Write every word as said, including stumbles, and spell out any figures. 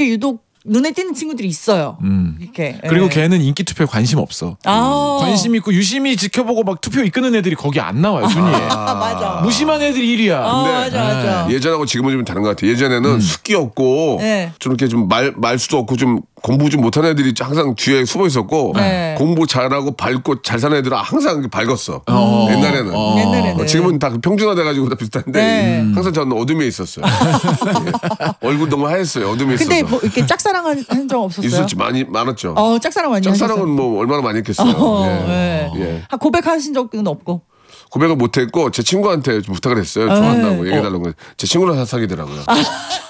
그렇게 유독 눈에 띄는 친구들이 있어요. 음. 이렇게. 그리고 네. 걔는 인기 투표에 관심 없어. 아. 관심 있고 유심히 지켜보고 막 투표 이끄는 애들이 거기 안 나와요, 순위에. 아, 맞아. 무심한 애들이 일 위야. 아, 맞아, 맞아. 예전하고 지금은 좀 다른 것 같아. 예전에는 음. 숫기 없고 네. 좀 이렇게 좀 말 말수도 없고 좀 공부 좀 못하는 애들이 항상 뒤에 숨어 있었고 네. 공부 잘하고 밝고 잘 사는 애들은 항상 밝았어. 어. 옛날에는. 어. 옛날에는. 어, 지금은 다 평준화돼가지고 다 비슷한데 네. 항상 저는 어둠에 있었어요. 예. 얼굴 너무 하였어요. 어둠에 있어서. 근데 뭐 이렇게 짝사랑한 적 없었어요? 있었지 많이 많았죠. 어, 짝사랑 많이 짝사랑은 하셨어요? 뭐 얼마나 많이 했겠어요. 어, 예. 예. 예. 아, 고백하신 적은 없고. 고백을 못했고 제 친구한테 좀 부탁을 했어요. 좋아한다고 얘기해달라고. 제 친구랑 사귀더라고요.